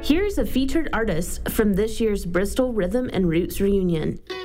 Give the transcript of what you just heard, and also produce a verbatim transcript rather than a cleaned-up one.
Here's a featured artist from this year's Bristol Rhythm and Roots reunion.